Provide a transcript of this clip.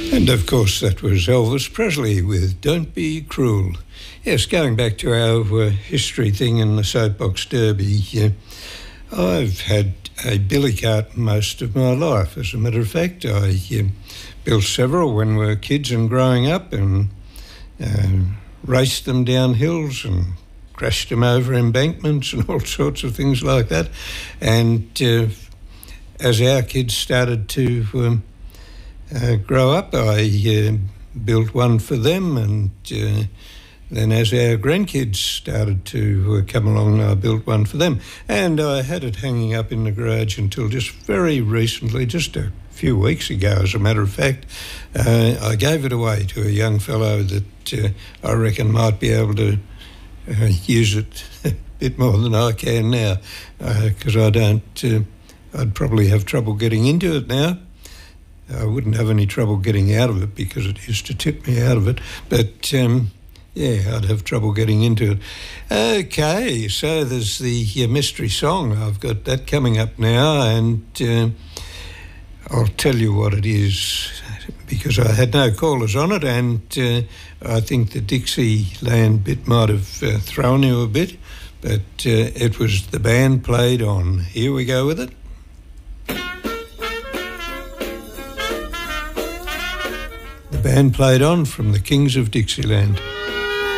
And of course that was Elvis Presley with Don't Be Cruel. Yes, going back to our history thing in the Soapbox Derby, I've had a billy cart most of my life. As a matter of fact, I built several when we were kids and growing up, and raced them down hills and crashed them over embankments and all sorts of things like that. And as our kids started to grow up, I built one for them, and then as our grandkids started to come along, I built one for them. And I had it hanging up in the garage until just very recently, just a few weeks ago, as a matter of fact. I gave it away to a young fellow that I reckon might be able to use it a bit more than I can now, because I'd probably have trouble getting into it now. I wouldn't have any trouble getting out of it because it used to tip me out of it. But, yeah, I'd have trouble getting into it. Okay, so there's the mystery song. I've got that coming up now, and I'll tell you what it is because I had no callers on it, and I think the Dixieland bit might have thrown you a bit, but it was The Band Played On. Here we go with it. The Band Played On from the Kings of Dixieland.